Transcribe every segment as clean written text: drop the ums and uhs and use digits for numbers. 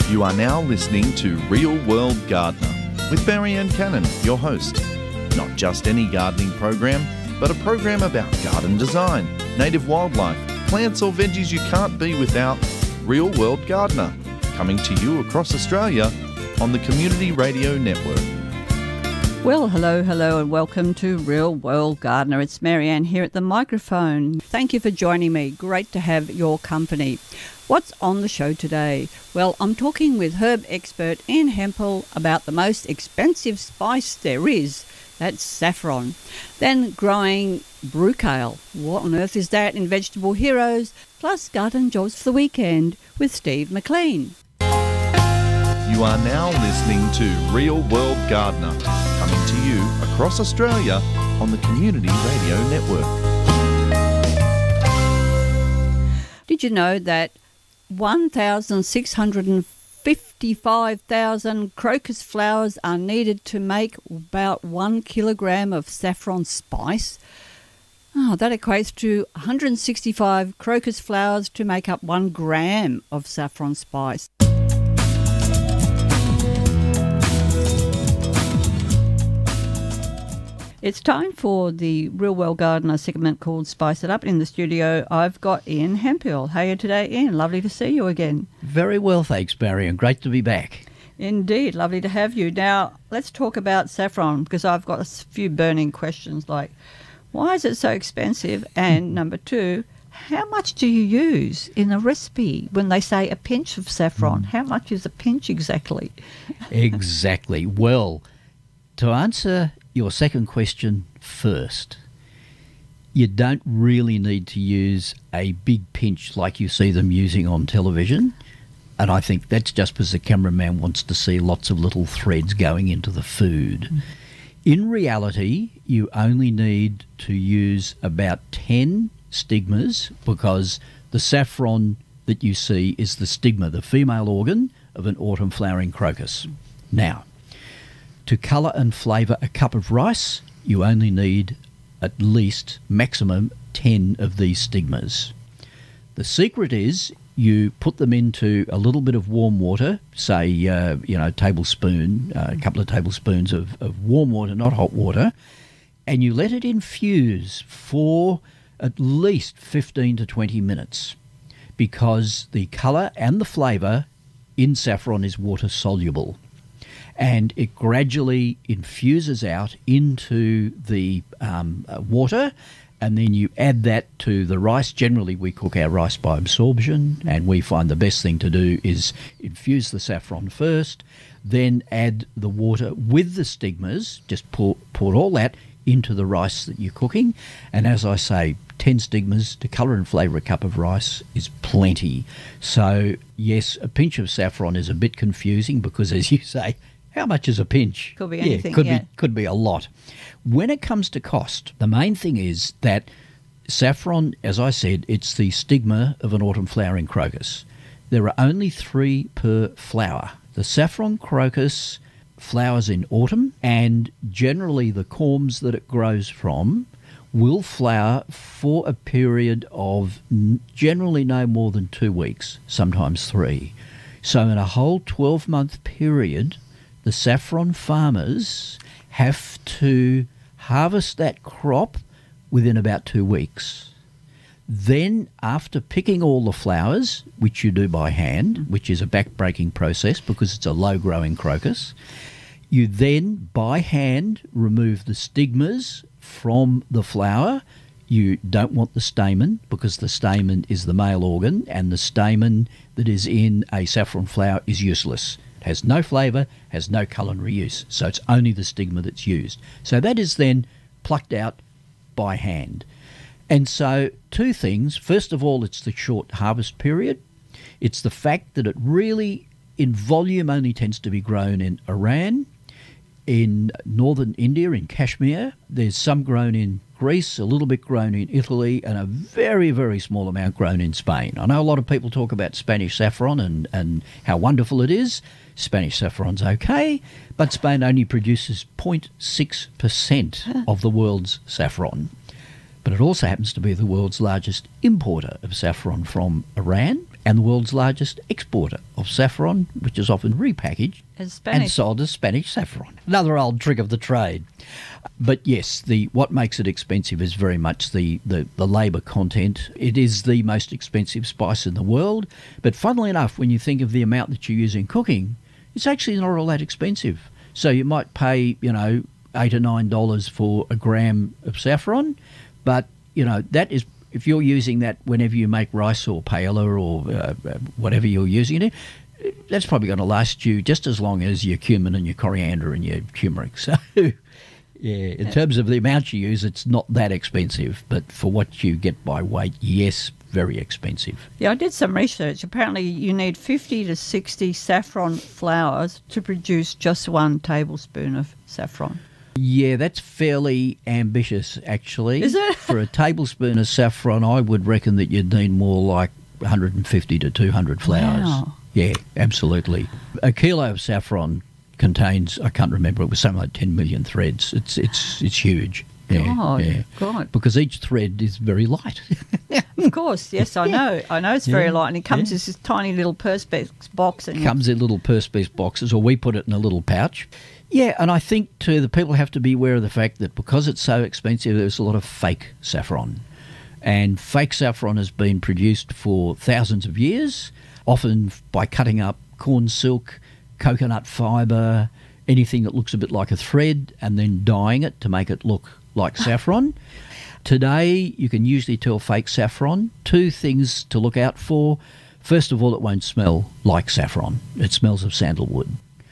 You are now listening to Real World Gardener with Marianne Cannon, your host. Not just any gardening program, but a program about garden design, native wildlife, plants or veggies you can't be without. Real World Gardener, coming to you across Australia on the Community Radio Network. Well, hello, and welcome to Real World Gardener. It's Marianne here at the microphone. Thank you for joining me. Great to have your company. What's on the show today? Well, I'm talking with herb expert Ian Hempel about the most expensive spice there is. That's saffron. Then growing brucale. What on earth is that in Vegetable Heroes? Plus garden jobs for the weekend with Steve McLean. You are now listening to Real World Gardener, coming to you across Australia on the Community Radio Network. Did you know that 1,655,000 crocus flowers are needed to make about 1 kilogram of saffron spice? Oh, that equates to 165 crocus flowers to make up 1 gram of saffron spice. It's time for the Real World Gardener segment called Spice It Up. In the studio, I've got Ian Hempel. How are you today, Ian? Lovely to see you again. Very well, thanks, Barry, and great to be back. Indeed, lovely to have you. Now, let's talk about saffron, because I've got a few burning questions like, why is it so expensive? And number two, how much do you use in a recipe when they say a pinch of saffron? How much is a pinch exactly? Exactly. Well, to answer your second question first, you don't really need to use a big pinch like you see them using on television, and I think that's just because the cameraman wants to see lots of little threads going into the food. In reality, you only need to use about 10 stigmas, because the saffron that you see is the stigma, the female organ of an autumn flowering crocus. Now, to colour and flavour a cup of rice, you only need at least maximum 10 of these stigmas. The secret is you put them into a little bit of warm water, say, a tablespoon, a couple of tablespoons of warm water, not hot water, and you let it infuse for at least 15 to 20 minutes, because the colour and the flavour in saffron is water soluble. And it gradually infuses out into the water, and then you add that to the rice. Generally, we cook our rice by absorption, and we find the best thing to do is infuse the saffron first, then add the water with the stigmas, just pour all that into the rice that you're cooking. And as I say, 10 stigmas to colour and flavour a cup of rice is plenty. So, yes, a pinch of saffron is a bit confusing because, as you say, how much is a pinch? Could be anything, could be a lot. When it comes to cost, the main thing is that saffron, as I said, it's the stigma of an autumn flowering crocus. There are only 3 per flower. The saffron crocus flowers in autumn, and generally the corms that it grows from will flower for a period of generally no more than 2 weeks, sometimes 3. So in a whole 12-month period, the saffron farmers have to harvest that crop within about 2 weeks. Then, after picking all the flowers, which you do by hand, which is a back-breaking process because it's a low-growing crocus, you then, by hand, remove the stigmas from the flower. You don't want the stamen, because the stamen is the male organ, and the stamen that is in a saffron flower is useless. It has no flavour, has no culinary use, so it's only the stigma that's used. So that is then plucked out by hand. And so 2 things. First of all, it's the short harvest period. It's the fact that it really, in volume, only tends to be grown in Iran, in northern India, in Kashmir. There's some grown in Greece, a little bit grown in Italy, and a very, very small amount grown in Spain. I know a lot of people talk about Spanish saffron and how wonderful it is. Spanish saffron's okay, but Spain only produces 0.6% of the world's saffron. But it also happens to be the world's largest importer of saffron from Iran, and the world's largest exporter of saffron, which is often repackaged and sold as Spanish saffron. Another old trick of the trade. But yes, what makes it expensive is very much the labour content. It is the most expensive spice in the world. But funnily enough, when you think of the amount that you use in cooking, it's actually not all that expensive. So you might pay, $8 or $9 for a gram of saffron, but, that is, if you're using that whenever you make rice or paella or whatever you're using it in, that's probably going to last you just as long as your cumin and your coriander and your turmeric. So, yeah, in terms of the amount you use, it's not that expensive. But for what you get by weight, yes, very expensive. Yeah, I did some research. Apparently you need 50 to 60 saffron flowers to produce just 1 tablespoon of saffron. Yeah, that's fairly ambitious, actually. Is it? For a tablespoon of saffron, I would reckon that you'd need more like 150 to 200 flowers. Wow. Yeah, absolutely. A kilo of saffron contains, I can't remember, it was something like 10 million threads. It's huge. Yeah, God. Because each thread is very light. Of course, yes, I know. I know it's very light, and it comes in this tiny little perspex box. And comes in little perspex boxes, or we put it in a little pouch. Yeah, and I think, too, the people have to be aware of the fact that because it's so expensive, there's a lot of fake saffron. And fake saffron has been produced for thousands of years, often by cutting up corn silk, coconut fibre, anything that looks a bit like a thread, and then dyeing it to make it look like saffron. Today, you can usually tell fake saffron. 2 things to look out for. First of all, it won't smell like saffron. It smells of sandalwood.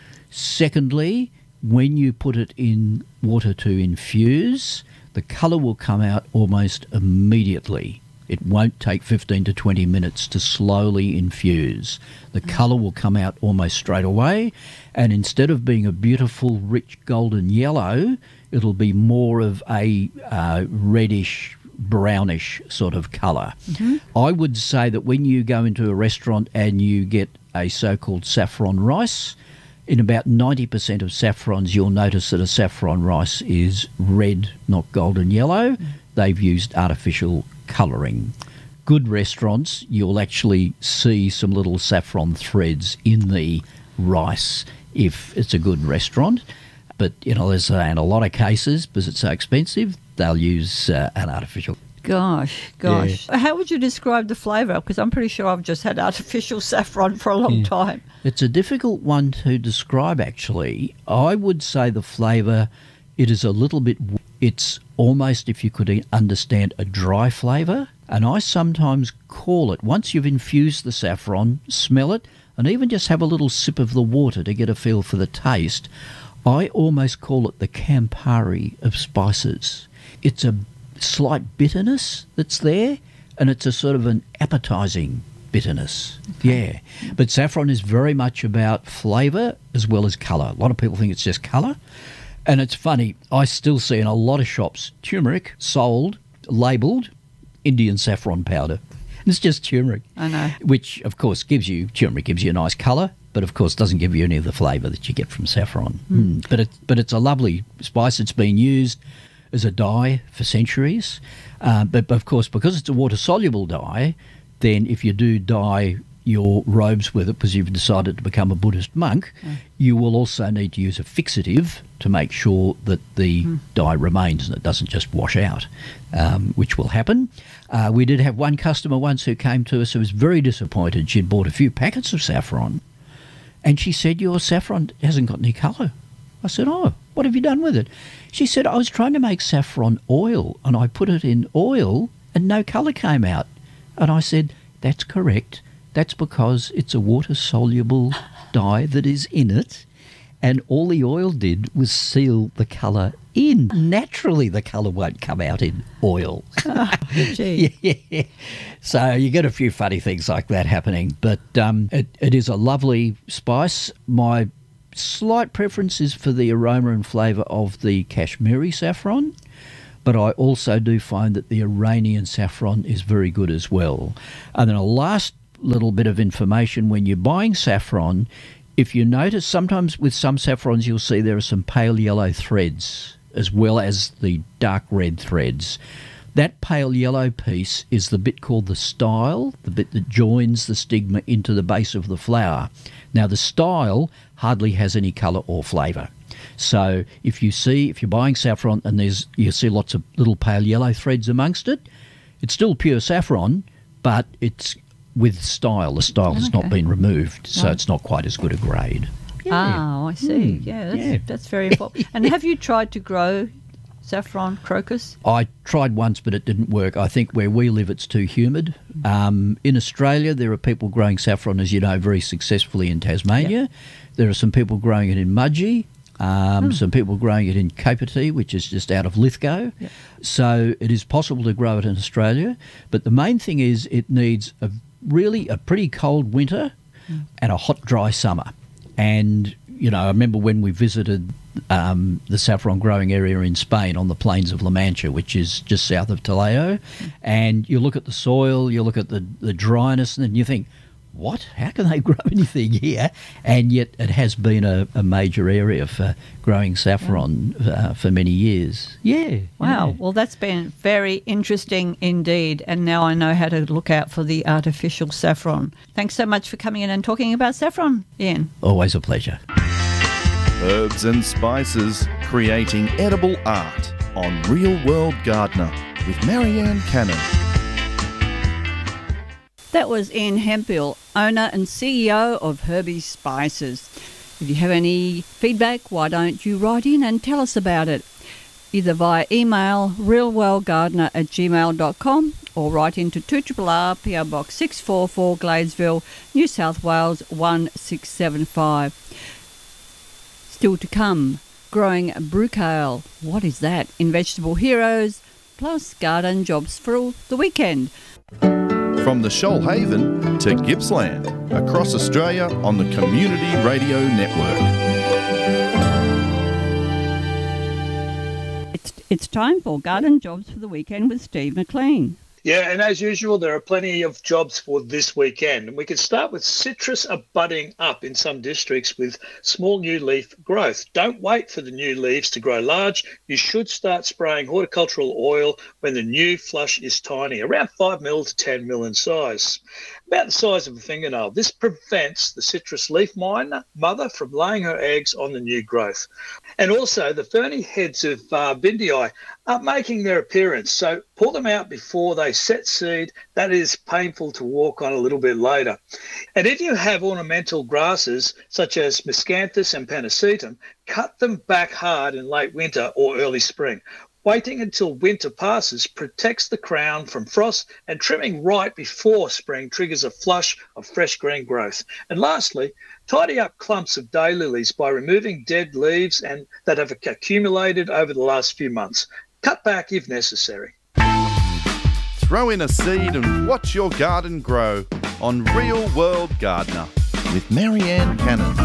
Secondly, when you put it in water to infuse, the colour will come out almost immediately. It won't take 15 to 20 minutes to slowly infuse. The colour will come out almost straight away, and instead of being a beautiful, rich golden yellow, it'll be more of a reddish, brownish sort of colour. Mm-hmm. I would say that when you go into a restaurant and you get a so-called saffron rice, in about 90% of saffrons, you'll notice that a saffron rice is red, not golden yellow. Mm. They've used artificial colouring. Good restaurants, you'll actually see some little saffron threads in the rice if it's a good restaurant. But, there's in a lot of cases, because it's so expensive, they'll use an artificial. Gosh. Yeah. How would you describe the flavour? Because I'm pretty sure I've just had artificial saffron for a long time. It's a difficult one to describe, actually. I would say the flavour, it is a little bit, it's almost, if you could understand, a dry flavour. And I sometimes call it, once you've infused the saffron, smell it, and even just have a little sip of the water to get a feel for the taste, I almost call it the Campari of spices. It's a slight bitterness that's there, and it's a sort of an appetising bitterness. Okay. Yeah. But saffron is very much about flavour as well as colour. A lot of people think it's just colour. And it's funny, I still see in a lot of shops turmeric sold, labelled Indian saffron powder. And it's just turmeric. I know. Which, of course, turmeric gives you a nice colour, but of course doesn't give you any of the flavour that you get from saffron. But it's a lovely spice. It's been used as a dye for centuries. But of course, because it's a water-soluble dye, then if you do dye your robes with it because you've decided to become a Buddhist monk, you will also need to use a fixative to make sure that the dye remains and it doesn't just wash out, which will happen. We did have one customer once who came to us who was very disappointed. She'd bought a few packets of saffron and she said, "Your saffron hasn't got any colour." I said, "Oh, what have you done with it?" She said, "I was trying to make saffron oil and I put it in oil and no colour came out." And I said, "That's correct. That's because it's a water-soluble dye that is in it, and all the oil did was seal the colour in. Naturally, the colour won't come out in oil." Oh, gee. Yeah. So you get a few funny things like that happening. But it is a lovely spice. My slight preference is for the aroma and flavour of the Kashmiri saffron, but I also do find that the Iranian saffron is very good as well. And then a last little bit of information: when you're buying saffron, if you notice, sometimes with some saffrons you'll see there are some pale yellow threads as well as the dark red threads. That pale yellow piece is the bit called the style, the bit that joins the stigma into the base of the flower. Now, the style hardly has any colour or flavour. So if you're buying saffron and you see lots of little pale yellow threads amongst it, it's still pure saffron, but it's with style. The style has not been removed, so it's not quite as good a grade. Yeah. Oh, I see. That's very important. And have you tried to grow saffron crocus? I tried once, but it didn't work. I think where we live, it's too humid. In Australia, there are people growing saffron, as you know, very successfully in Tasmania. Yep. There are some people growing it in Mudgee. Some people growing it in Capertee, which is just out of Lithgow. Yep. So it is possible to grow it in Australia. But the main thing is it needs a pretty cold winter and a hot, dry summer. And, I remember when we visited the saffron growing area in Spain on the plains of La Mancha, which is just south of Toledo, and you look at the soil, you look at the dryness, and then you think, what? How can they grow anything here? And yet it has been a major area for growing saffron for many years. Yeah. Wow. Yeah. Well, that's been very interesting indeed. And now I know how to look out for the artificial saffron. Thanks so much for coming in and talking about saffron, Ian. Always a pleasure. Herbs and spices, creating edible art on Real World Gardener with Marianne Cannon. That was Ian Hemphill, owner and CEO of Herbie Spices. If you have any feedback, why don't you write in and tell us about it, either via email realworldgardener@gmail.com or write into 2RRR PO Box 644 Gladesville, New South Wales 1675. Still to come, growing brucale. What is that? In Vegetable Heroes, plus garden jobs for the weekend. From the Shoalhaven to Gippsland, across Australia on the Community Radio Network. It's time for garden jobs for the weekend with Steve McLean. Yeah, and as usual, there are plenty of jobs for this weekend. And we can start with citrus are budding up in some districts with small new leaf growth. Don't wait for the new leaves to grow large. You should start spraying horticultural oil when the new flush is tiny, around 5 mil to 10 mil in size, about the size of a fingernail. This prevents the citrus leaf mother from laying her eggs on the new growth. And also, the ferny heads of bindii are making their appearance, so pull them out before they set seed. That is painful to walk on a little bit later. And if you have ornamental grasses such as miscanthus and panacetum, cut them back hard in late winter or early spring. Waiting until winter passes protects the crown from frost, and trimming right before spring triggers a flush of fresh green growth. And lastly, tidy up clumps of daylilies by removing dead leaves and that have accumulated over the last few months. Cut back if necessary. Throw in a seed and watch your garden grow on Real World Gardener with Marianne Cannon.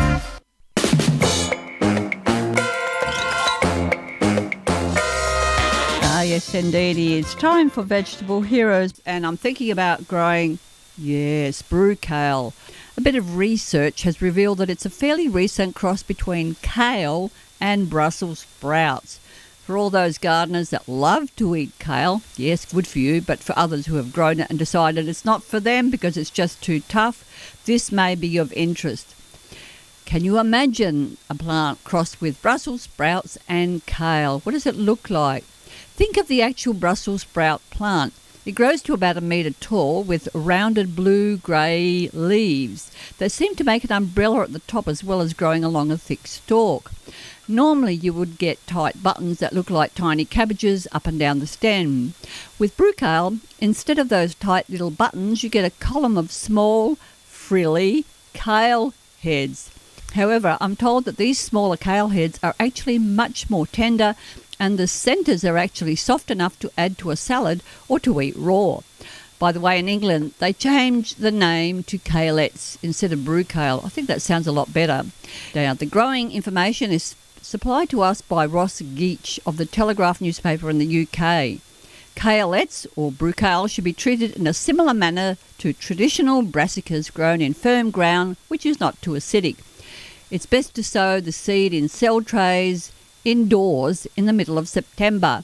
Yes, indeed. It's time for Vegetable Heroes, and I'm thinking about growing, brucale. A bit of research has revealed that it's a fairly recent cross between kale and Brussels sprouts. For all those gardeners that love to eat kale, yes, good for you, but for others who have grown it and decided it's not for them because it's just too tough, this may be of interest. Can you imagine a plant crossed with Brussels sprouts and kale? What does it look like? Think of the actual Brussels sprout plant. It grows to about 1 metre tall with rounded blue-grey leaves. They seem to make an umbrella at the top as well as growing along a thick stalk. Normally you would get tight buttons that look like tiny cabbages up and down the stem. With brucale, instead of those tight little buttons, you get a column of small, frilly kale heads. However, I'm told that these smaller kale heads are actually much more tender, and the centres are actually soft enough to add to a salad or to eat raw. By the way, in England, they changed the name to kalettes instead of brucale. I think that sounds a lot better. Now, the growing information is supplied to us by Ross Geach of the Telegraph newspaper in the UK. Kalettes, or brucale, should be treated in a similar manner to traditional brassicas grown in firm ground, which is not too acidic. It's best to sow the seed in cell trays indoors in the middle of September.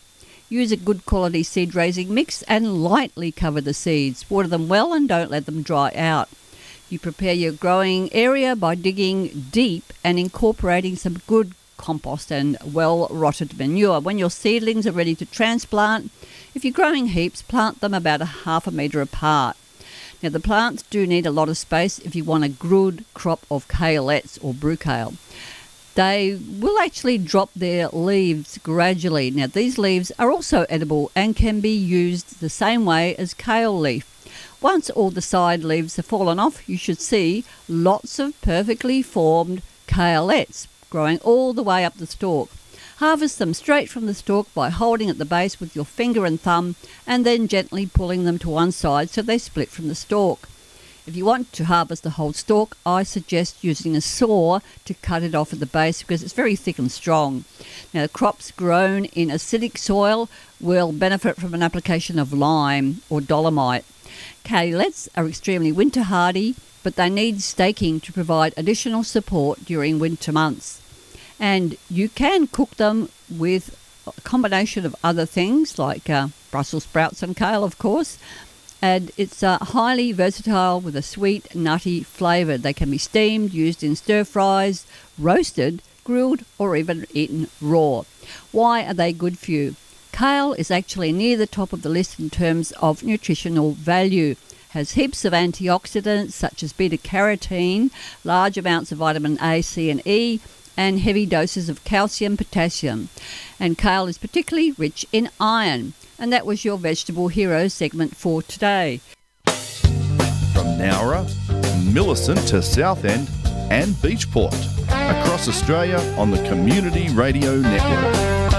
Use a good quality seed raising mix and lightly cover the seeds. Water them well and don't let them dry out. You prepare your growing area by digging deep and incorporating some good compost and well-rotted manure. When your seedlings are ready to transplant, if you're growing heaps, plant them about a half a metre apart. Now, the plants do need a lot of space if you want a good crop of kaleettes or brucale. They will actually drop their leaves gradually. Now, these leaves are also edible and can be used the same way as kale leaf. Once all the side leaves have fallen off, you should see lots of perfectly formed kaleettes growing all the way up the stalk. Harvest them straight from the stalk by holding at the base with your finger and thumb and then gently pulling them to one side so they split from the stalk. If you want to harvest the whole stalk, I suggest using a saw to cut it off at the base because it's very thick and strong. Now, crops grown in acidic soil will benefit from an application of lime or dolomite. Kaleettes are extremely winter hardy, but they need staking to provide additional support during winter months. And you can cook them with a combination of other things like Brussels sprouts and kale, of course. And it's highly versatile with a sweet, nutty flavour. They can be steamed, used in stir-fries, roasted, grilled or even eaten raw. Why are they good for you? Kale is actually near the top of the list in terms of nutritional value. Has heaps of antioxidants such as beta-carotene, large amounts of vitamin A, C and E, and heavy doses of calcium, potassium. And kale is particularly rich in iron. And that was your Vegetable Hero segment for today. From Nowra, Millicent to Southend and Beachport. Across Australia on the Community Radio Network.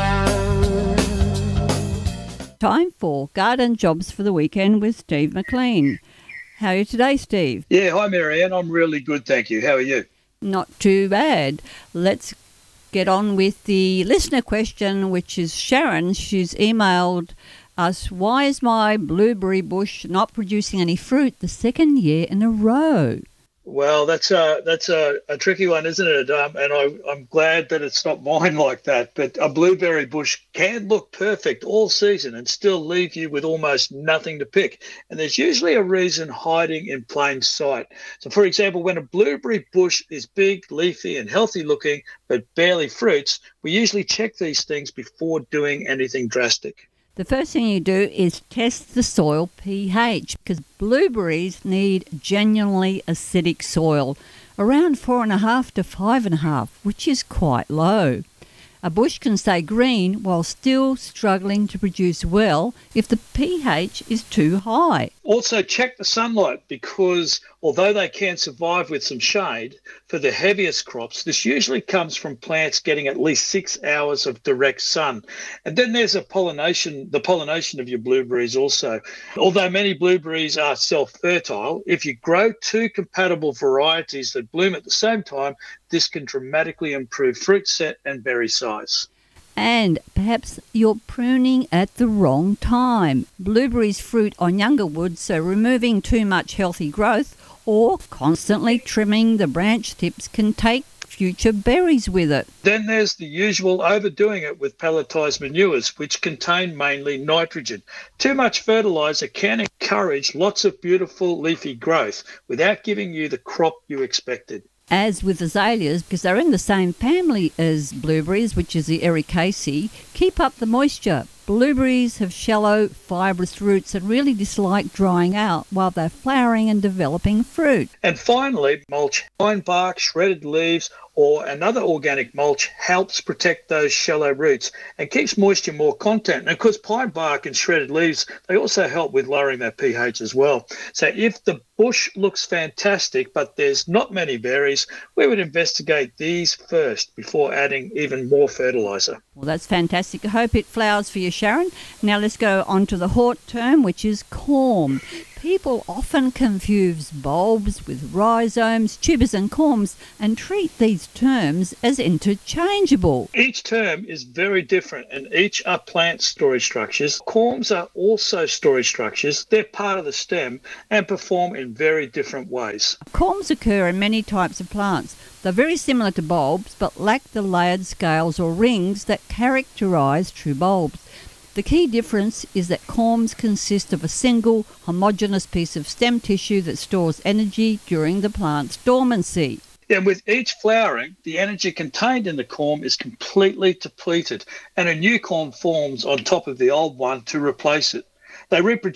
Time for Garden Jobs for the Weekend with Steve McLean. How are you today, Steve? Yeah, hi Marianne. I'm really good, thank you. How are you? Not too bad. Let's get on with the listener question, which is Sharon. She's emailed us, why is my blueberry bush not producing any fruit the second year in a row? Well, that's a tricky one, isn't it? And I'm glad that it's not mine like that. But a blueberry bush can look perfect all season and still leave you with almost nothing to pick. And there's usually a reason hiding in plain sight. So, for example, when a blueberry bush is big, leafy and healthy looking, but barely fruits, we usually check these things before doing anything drastic. The first thing you do is test the soil pH because blueberries need genuinely acidic soil, around 4.5 to 5.5, which is quite low. A bush can stay green while still struggling to produce well if the pH is too high. Also check the sunlight because although they can survive with some shade, for the heaviest crops, this usually comes from plants getting at least 6 hours of direct sun. And then there's the pollination of your blueberries also. Although many blueberries are self-fertile, if you grow two compatible varieties that bloom at the same time, this can dramatically improve fruit set and berry size. And perhaps you're pruning at the wrong time. Blueberries fruit on younger wood, so removing too much healthy growth or constantly trimming the branch tips can take future berries with it. Then there's the usual overdoing it with pelletized manures, which contain mainly nitrogen. Too much fertilizer can encourage lots of beautiful leafy growth without giving you the crop you expected. As with azaleas, because they're in the same family as blueberries, which is the Ericaceae, keep up the moisture. Blueberries have shallow, fibrous roots and really dislike drying out while they're flowering and developing fruit. And finally, mulch. Pine bark, shredded leaves, or another organic mulch helps protect those shallow roots and keeps moisture more content. And of course, pine bark and shredded leaves, they also help with lowering that pH as well. So if the bush looks fantastic, but there's not many berries, we would investigate these first before adding even more fertilizer. Well, that's fantastic. I hope it flowers for you, Sharon. Now let's go on to the hort term, which is corm. People often confuse bulbs with rhizomes, tubers and corms and treat these terms as interchangeable. Each term is very different and each are plant storage structures. Corms are also storage structures. They're part of the stem and perform in very different ways. Corms occur in many types of plants. They're very similar to bulbs but lack the layered scales or rings that characterise true bulbs. The key difference is that corms consist of a single homogeneous piece of stem tissue that stores energy during the plant's dormancy. And with each flowering, the energy contained in the corm is completely depleted, and a new corm forms on top of the old one to replace it. They reproduce